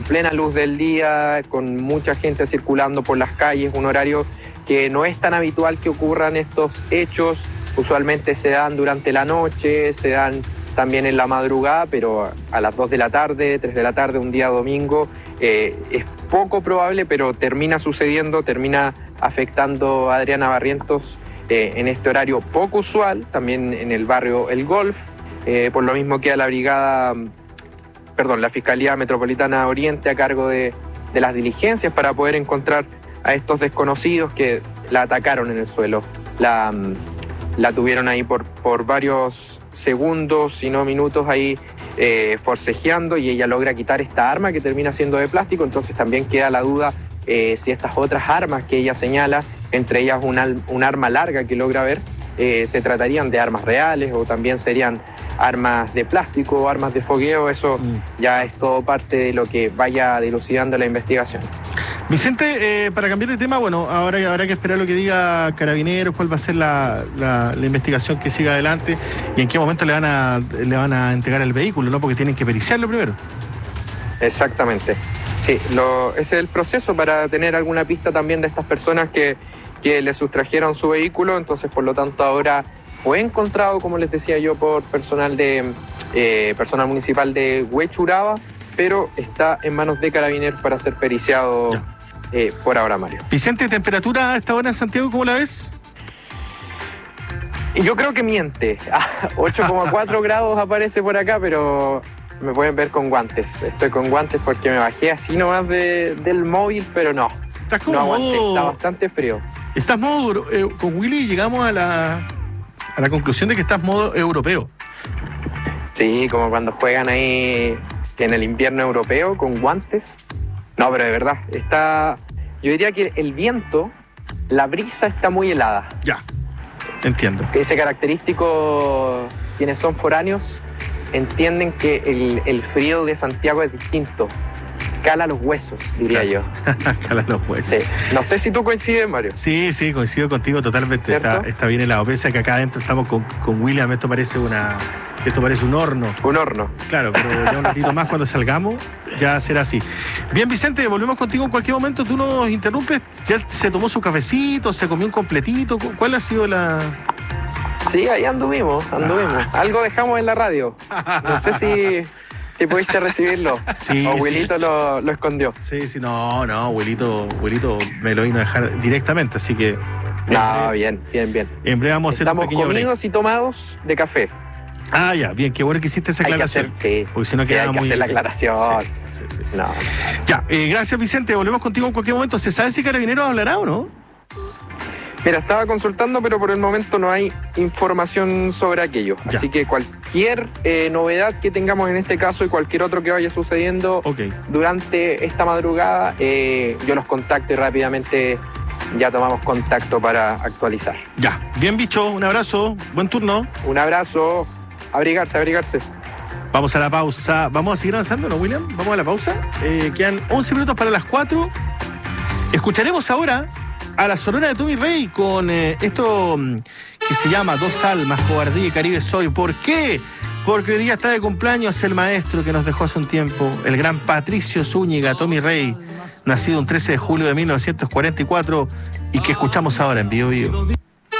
plena luz del día, con mucha gente circulando por las calles, un horario que no es tan habitual que ocurran estos hechos. Usualmente se dan durante la noche, se dan también en la madrugada, pero a las 2 de la tarde, 3 de la tarde, un día domingo, es poco probable, pero termina sucediendo, termina afectando a Adriana Barrientos en este horario poco usual, también en el barrio El Golf. Por lo mismo queda la Fiscalía Metropolitana Oriente a cargo de las diligencias para poder encontrar a estos desconocidos que la atacaron en el suelo. La tuvieron ahí por varios segundos, si no minutos, ahí forcejeando, y ella logra quitar esta arma que termina siendo de plástico. Entonces también queda la duda si estas otras armas que ella señala, entre ellas un arma larga que logra ver, se tratarían de armas reales o también serían armas de plástico o armas de fogueo. Eso ya es todo parte de lo que vaya dilucidando la investigación. Vicente, para cambiar de tema, bueno, ahora habrá que esperar lo que diga Carabineros, cuál va a ser la investigación que siga adelante y en qué momento le van a entregar el vehículo, ¿no? Porque tienen que periciarlo primero. Exactamente. Sí, ese es el proceso para tener alguna pista también de estas personas que le sustrajeron su vehículo. Entonces, por lo tanto, ahora fue encontrado, como les decía yo, por personal municipal de Huechuraba, pero está en manos de Carabineros para ser periciado por ahora, Mario. Vicente, ¿temperatura a esta hora en Santiago, cómo la ves? Yo creo que miente. 8,4 grados aparece por acá, pero me pueden ver con guantes. Estoy con guantes porque me bajé así nomás del móvil, pero no. ¿Estás como no aguanté, está bastante frío. Estás modo con Willy y llegamos a la conclusión de que estás modo europeo. Sí, como cuando juegan ahí en el invierno europeo con guantes. No, pero de verdad, yo diría que el viento, la brisa está muy helada. Ya, entiendo. Ese característico, quienes son foráneos entienden que el frío de Santiago es distinto. Cala los huesos, diría yo. Cala los huesos. Sí. No sé si tú coincides, Mario. Sí, coincido contigo totalmente. Está bien helado. Pese a que acá adentro estamos con William, esto parece un horno. Un horno. Claro, pero ya un ratito más cuando salgamos, ya será así. Bien, Vicente, volvemos contigo en cualquier momento. Tú nos interrumpes. ¿Ya se tomó su cafecito? ¿Se comió un completito? ¿Cuál ha sido la...? Sí, ahí anduvimos. Algo dejamos en la radio. No sé si pudiste recibirlo. Sí, o Wilito lo escondió. Sí, no, Wilito me lo vino a dejar directamente, así que... No, bien. En breve vamos a hacer un pequeño break. Estamos comidos y tomados de café. Ah, ya, bien, qué bueno que hiciste esa aclaración. Porque si no quedaba muy... hacer la aclaración. Sí. No. Ya, gracias, Vicente, volvemos contigo en cualquier momento. ¿Se sabe si Carabineros hablará o no? Mira, estaba consultando, pero por el momento no hay información sobre aquello. Ya. Así que cualquier novedad que tengamos en este caso y cualquier otro que vaya sucediendo durante esta madrugada, yo los contacto y rápidamente ya tomamos contacto para actualizar. Ya, bien, bicho, un abrazo, buen turno. Un abrazo, abrigarse. Vamos a la pausa. ¿Vamos a seguir avanzando, no, William? Vamos a la pausa. Quedan 11 minutos para las 4. Escucharemos ahora a la Sonora de Tommy Rey con esto que se llama Dos Almas, Cobardía y Caribe Soy. ¿Por qué? Porque hoy día está de cumpleaños el maestro que nos dejó hace un tiempo, el gran Patricio Zúñiga, Tommy Rey, nacido un 13 de julio de 1944 y que escuchamos ahora en Bio Bio.